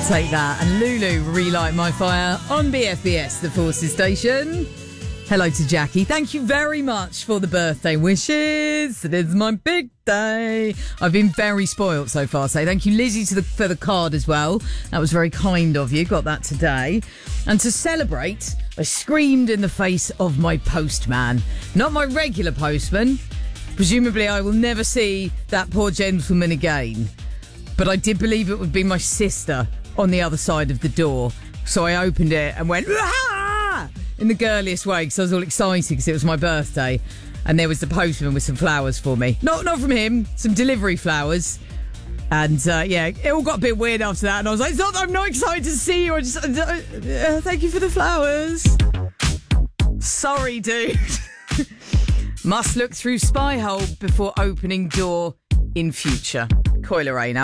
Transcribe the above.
Take that. And Lulu, Relight My Fire on BFBS, the Forces station. Hello to Jackie. Thank you very much for the birthday wishes. It is my big day. I've been very spoilt so far. So thank you, Lizzie, for the card as well. That was very kind of you. Got that today. And to celebrate, I screamed in the face of my postman. Not my regular postman. Presumably I will never see that poor gentleman again. But I did believe it would be my sister on the other side of the door. So I opened it and went, ah! In the girliest way, because I was all excited because it was my birthday. And there was the postman with some flowers for me. Not from him, some delivery flowers. And it all got a bit weird after that. And I was like, it's not that I'm not excited to see you. I just, thank you for the flowers. Sorry, dude. Must look through spy hole before opening door in future. Coil Ray now.